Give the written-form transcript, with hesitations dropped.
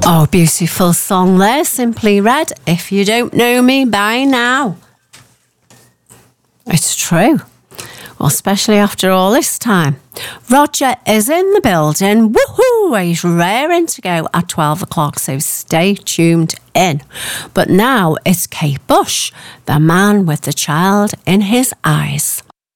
Oh, beautiful song there, Simply Red. If you don't know me by now. It's true. Well, especially after all this time. Roger is in the building. Woohoo! He's raring to go at 12 o'clock, so stay tuned in. But now it's Kate Bush, the man with the child in his eyes.